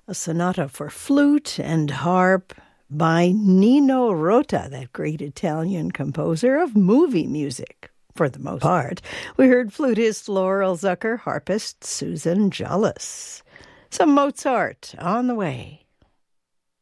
a sonata for flute and harp by Nino Rota, that great Italian composer of movie music, for the most part. We heard flutist Laurel Zucker, harpist Susan Jolles. Some Mozart on the way.